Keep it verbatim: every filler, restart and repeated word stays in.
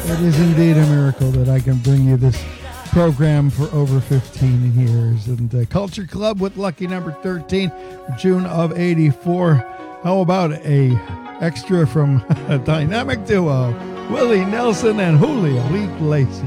It is indeed a miracle that I can bring you this program for over fifteen years. And uh, Culture Club with lucky number thirteen, June of eighty-four. How about a extra from a dynamic duo, Willie Nelson and Julio Iglesias?